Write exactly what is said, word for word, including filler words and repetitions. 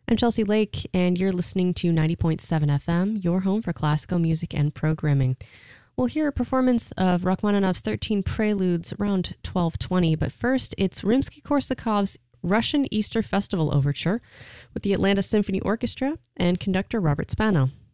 I'm Chelsea Lake, and you're listening to ninety point seven F M, your home for classical music and programming. We'll hear a performance of Rachmaninoff's thirteen Preludes around twelve twenty, but first it's Rimsky-Korsakov's Russian Easter Festival Overture with the Atlanta Symphony Orchestra and conductor Robert Spano.